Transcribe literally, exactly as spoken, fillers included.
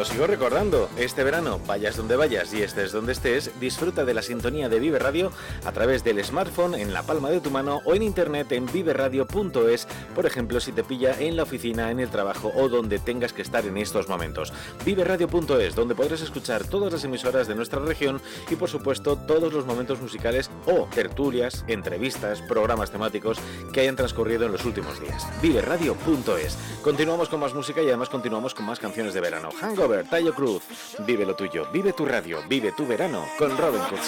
lo sigo recordando, este verano, vayas donde vayas y estés donde estés, disfruta de la sintonía de Vive Radio a través del smartphone en la palma de tu mano o en internet en vive radio punto es, por ejemplo, si te pilla en la oficina, en el trabajo o donde tengas que estar en estos momentos. vive radio punto es, donde podrás escuchar todas las emisoras de nuestra región y, por supuesto, todos los momentos musicales o tertulias, entrevistas, programas temáticos que hayan transcurrido en los últimos días. vive radio punto es. Continuamos con más música y además continuamos con más canciones de verano. Hangover, Tayo Cruz, vive lo tuyo, vive tu radio, vive tu verano con Robin Cooks.